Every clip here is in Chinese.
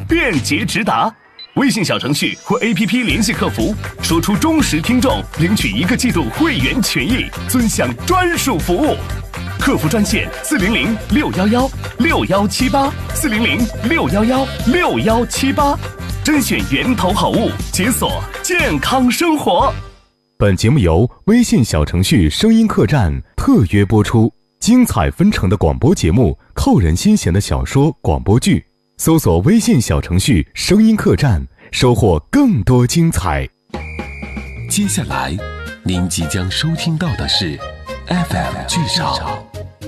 便捷直达。微信小程序或 APP 联系客服，说出忠实听众，领取1个季度会员权益，尊享专属服务。客服专线400-611-6178，400-611-6178，甄选源头好物，解锁健康生活。 本节目由微信小程序声音客栈特约播出，精彩纷呈的广播节目，扣人心弦的小说广播剧，搜索微信小程序声音客栈，收获更多精彩。 接下来您即将收听到的是 FM 剧场。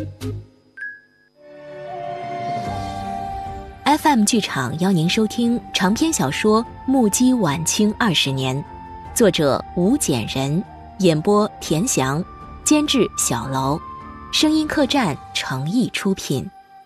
FM 剧场邀您收听长篇小说《目击晚清20年》，作者吴简人，演播田翔，监制小楼，声音客栈诚意出品。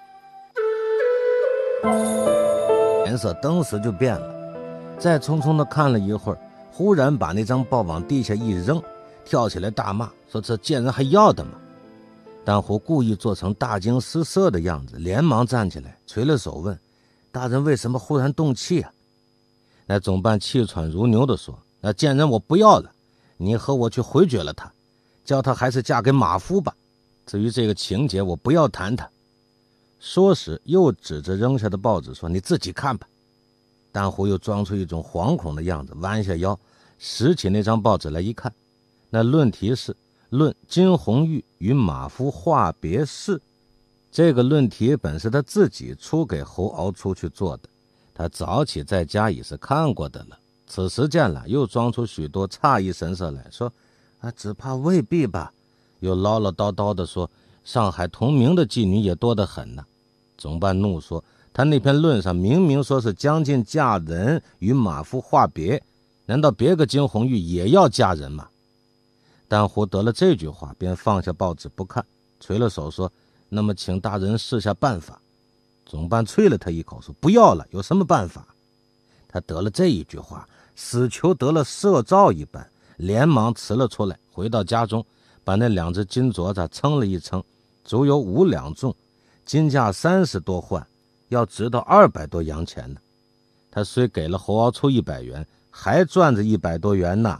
颜色登时就变了，再匆匆地看了一会儿，忽然把那张报往地下一扔，跳起来大骂，说这贱人还要的吗？丹湖故意做成大惊失色的样子，连忙站起来垂了手问，大人为什么忽然动气啊？那总办气喘如牛地说，那贱人我不要了，你和我去回绝了她，叫她还是嫁给马夫吧，至于这个情节我不要谈她。说时又指着扔下的报纸说，你自己看吧。丹湖又装出一种惶恐的样子，弯下腰拾起那张报纸来一看，那论题是论金红玉与马夫话别事。这个论题本是他自己出给侯敖出去做的，他早起在家已是看过的了，此时见了又装出许多诧异神色来说，只怕未必吧，又唠唠叨叨地说，上海同名的妓女也多得很呢。总办怒说，他那篇论上明明说是将近嫁人与马夫话别，难道别个金红玉也要嫁人吗？丹湖得了这句话，便放下报纸不看，垂了手说，那么请大人试下办法。总办啐了他一口说，不要了，有什么办法？他得了这一句话，死囚得了赦诏一般，连忙辞了出来，回到家中，把那2只金镯子称了一称，足有5两重，金价30多换，要值到200多洋钱呢。他虽给了侯敖出100元，还赚着100多元呢。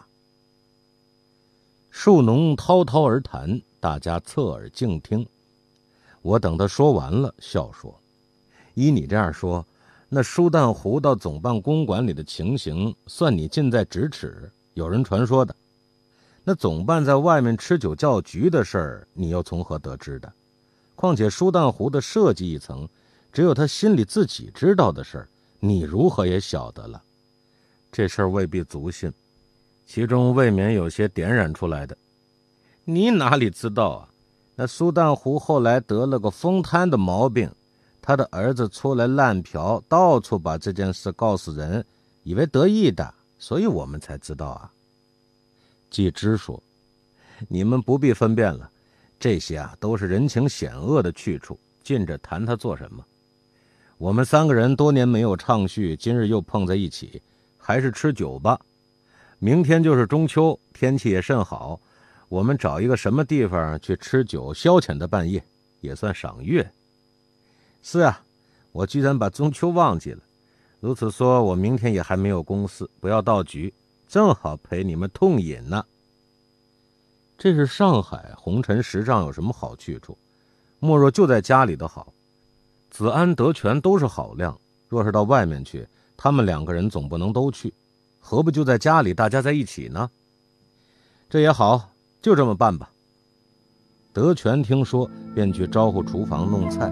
树农滔滔而谈，大家侧耳静听。我等他说完了，笑说，依你这样说，那舒淡湖到总办公馆里的情形算你近在咫尺，有人传说的。那总办在外面吃酒叫局的事儿，你又从何得知的？况且舒淡湖的设计一层，只有他心里自己知道的事儿，你如何也晓得了？这事儿未必足信，其中未免有些点染出来的。你哪里知道啊？那舒淡湖后来得了个风瘫的毛病，他的儿子出来滥嫖，到处把这件事告诉人，以为得意的，所以我们才知道啊。季之说，你们不必分辨了，这些都是人情险恶的去处，近着谈它做什么？我们3个人多年没有畅叙，今日又碰在一起，还是吃酒吧。明天就是中秋，天气也甚好，我们找一个什么地方去吃酒消遣的半夜，也算赏月。是啊，我居然把中秋忘记了，如此说我明天也还没有公事，不要到局，正好陪你们痛饮呢。这是上海红尘时尚有什么好去处？莫若就在家里的好。子安德全都是好量，若是到外面去，他们2个人总不能都去，何不就在家里大家在一起呢？这也好，就这么办吧。德全听说，便去招呼厨房弄菜。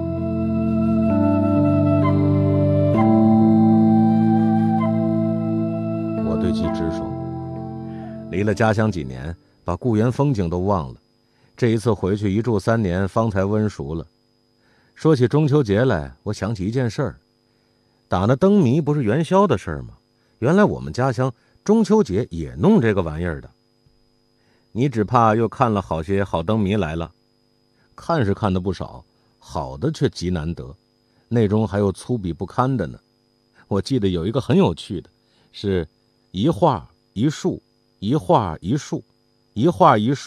我对季之说，离了家乡几年，把故园风景都忘了，这一次回去一住3年，方才温熟了。说起中秋节来，我想起一件事儿，打那灯谜不是元宵的事儿吗？原来我们家乡中秋节也弄这个玩意儿的。你只怕又看了好些好灯谜来了。看是看的不少，好的却极难得，内中还有粗鄙不堪的呢。我记得有一个很有趣的，是一画一树，一画一树，一画一树